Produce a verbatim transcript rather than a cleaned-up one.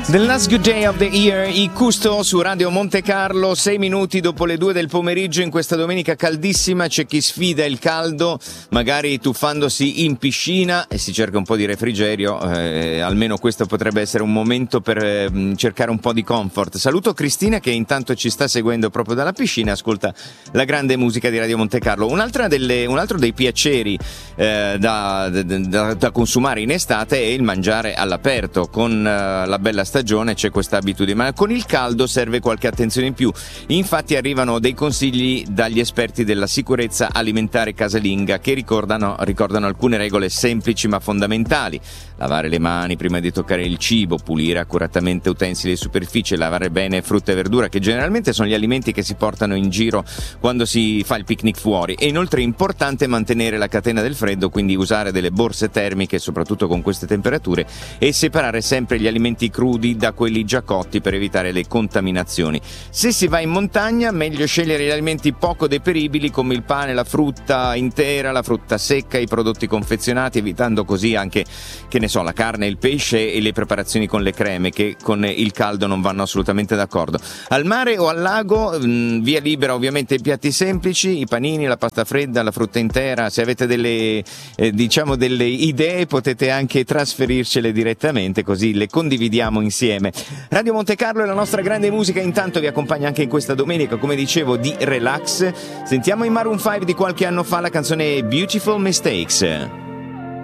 The Last Good Day of the Year, i Custo su Radio Monte Carlo, sei minuti dopo le due del pomeriggio in questa domenica caldissima. C'è chi sfida il caldo, magari tuffandosi in piscina e si cerca un po' di refrigerio, eh, almeno questo potrebbe essere un momento per eh, cercare un po' di comfort. Saluto Cristina che intanto ci sta seguendo proprio dalla piscina, ascolta la grande musica di Radio Monte Carlo. Un'altra delle, un altro dei piaceri eh, da, da, da consumare in estate è il mangiare all'aperto. Con eh, la bella stagione c'è questa abitudine, ma con il caldo serve qualche attenzione in più. Infatti arrivano dei consigli dagli esperti della sicurezza alimentare casalinga che ricordano, ricordano alcune regole semplici ma fondamentali: lavare le mani prima di toccare il cibo, pulire accuratamente utensili e superficie, lavare bene frutta e verdura, che generalmente sono gli alimenti che si portano in giro quando si fa il picnic fuori. E inoltre è importante mantenere la catena del freddo, quindi usare delle borse termiche soprattutto con queste temperature, e separare sempre gli alimenti crudi da quelli già cotti per evitare le contaminazioni. Se si va in montagna, meglio scegliere gli alimenti poco deperibili come il pane, la frutta intera, la frutta secca, i prodotti confezionati, evitando così anche, che ne so, la carne, il pesce e le preparazioni con le creme, che con il caldo non vanno assolutamente d'accordo. Al mare o al lago, mh, via libera ovviamente i piatti semplici, i panini, la pasta fredda, la frutta intera. Se avete delle eh, diciamo delle idee potete anche trasferircele direttamente, così le condividiamo insieme. Radio Monte Carlo è la nostra grande musica, intanto vi accompagna anche in questa domenica, come dicevo, di relax. Sentiamo i Maroon cinque di qualche anno fa, la canzone Beautiful Mistakes.